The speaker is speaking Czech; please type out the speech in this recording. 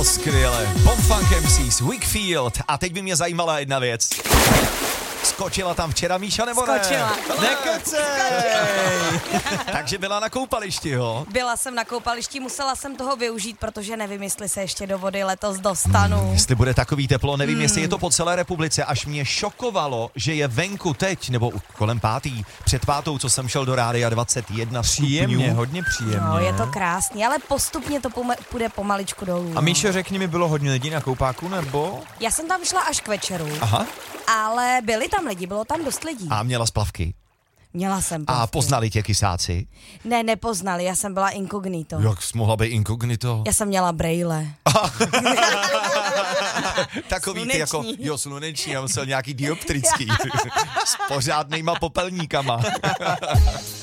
skvěle. Bomb Funk MCs, Wakefield. A teď by mě zajímala jedna věc. Skočila tam včera Míša, nebo ne? Skočila. Nekecej! Takže byla na koupališti, jo? Byla jsem na koupališti, musela jsem toho využít, protože nevím, jestli se ještě do vody letos dostanu. Jestli bude takový teplo, nevím, jestli je to po celé republice. Až mě šokovalo, že je venku teď, nebo kolem 5. před 5, co jsem šel do rádia, 21 Příjemně, stupňů. hodně příjemně. No, je to krásný, ale postupně to půjde pomaličku dolů. A Míšo, řekni mi, bylo hodně lidí na koupáku, nebo? Já jsem tam šla až k večeru, Aha. ale byli tam lidi, bylo tam dost lidí. A měla splavky. Měla jsem A plavky. poznali tě kysáci? Ne, nepoznali, já jsem byla inkognito. Jak jsi mohla být inkognito? Já jsem měla brejle. Takový Sluneční. ty jako, jo, sluneční, já musel nějaký dioptrický. S pořádnýma popelníkama.